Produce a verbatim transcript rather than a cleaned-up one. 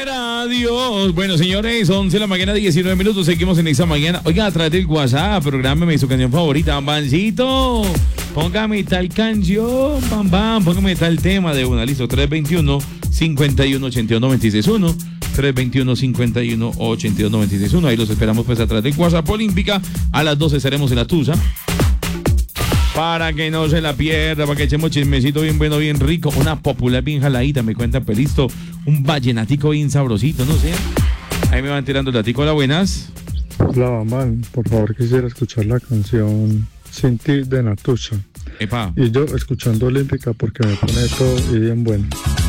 Radio. Bueno, señores, once de la mañana, diecinueve minutos. Seguimos en esta mañana. Oiga, a través del WhatsApp, prográmeme su canción favorita. Bambancito, póngame tal canción. Bam, bam, póngame tal tema de una. Listo, tres veintiuno, cincuenta y uno, ochenta y uno, veintiséis uno. tres veintiuno, cincuenta y uno, ochenta y uno, veintiséis uno. Ahí los esperamos pues a través del WhatsApp Olímpica. A las doce estaremos en la Tusa. Para que no se la pierda, para que echemos chismecito bien bueno, bien rico. Una popular bien jaladita, me cuenta Pelisto. Un vallenatico bien sabrosito, no sé. Ahí me van tirando el datico. Hola, buenas. Hola, Bambán. Por favor, quisiera escuchar la canción Sin ti de Natucha. Epa. Y yo escuchando Olímpica porque me pone todo y bien bueno.